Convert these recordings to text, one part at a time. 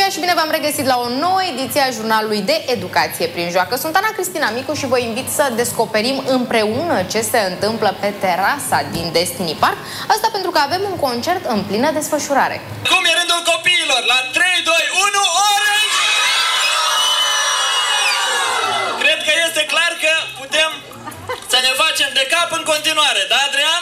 ziua și bine v-am regăsit la o nouă ediție a jurnalului de educație prin joacă. Sunt Ana Cristina Micu și vă invit să descoperim împreună ce se întâmplă pe terasa din Destiny Park. Asta pentru că avem un concert în plină desfășurare. Cum e rândul copiilor? La 3, 2, 1, Orange! Cred că este clar că putem să ne facem de cap în continuare, da, Adrian?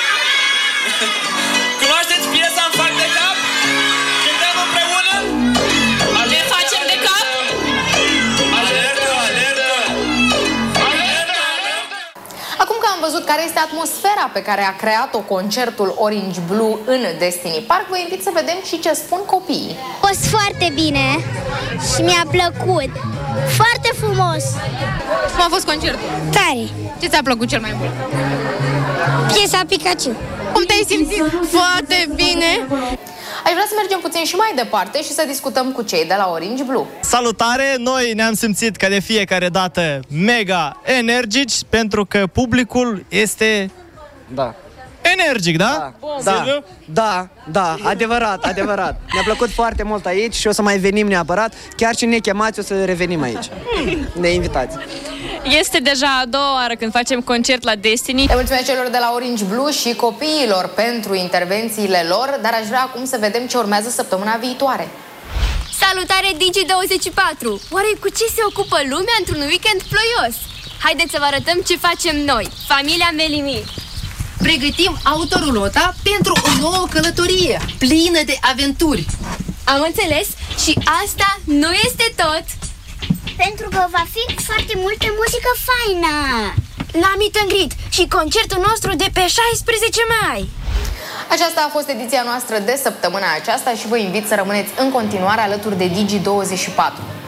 Cunoașteți piesa Îmi fac de cap? Cântăm împreună? Ne facem de cap? Alertă, alertă! Alertă, alertă! Acum că am văzut care este atmosfera pe care a creat-o concertul Orange Blue în Destiny Park, vă invit să vedem și ce spun copiii. A fost foarte bine și mi-a plăcut. Foarte frumos. Cum a fost concertul? Tare. Ce ți-a plăcut cel mai mult? Piesa Pikachu. Cum te-ai simțit? Foarte bine. Aș vrea să mergem puțin și mai departe și să discutăm cu cei de la Orange Blue. Salutare! Noi ne-am simțit ca de fiecare dată mega energici pentru că publicul este energic, da? Da, adevărat. Mi-a plăcut foarte mult aici și o să mai venim neapărat. Chiar și ne chemați, o să revenim aici. Ne invitați. Este deja a doua oară când facem concert la Destiny. Le mulțumesc celor de la Orange Blue și copiilor pentru intervențiile lor, dar aș vrea acum să vedem ce urmează săptămâna viitoare. Salutare Digi24! Oare cu ce se ocupă lumea într-un weekend ploios? Haideți să vă arătăm ce facem noi, familia Melimi. Pregătim autorulota pentru o nouă călătorie plină de aventuri. Am înțeles și asta nu este tot. Pentru că va fi foarte multă muzică faină. La Meet and Greet și concertul nostru de pe 16 mai. Aceasta a fost ediția noastră de săptămâna aceasta și vă invit să rămâneți în continuare alături de Digi24.